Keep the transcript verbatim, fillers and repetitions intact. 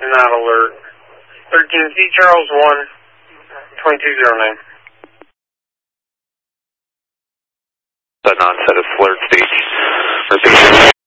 not alert. thirteen C Charles one, twenty-two oh nine. Sudden onset of flirt stage. Repeat.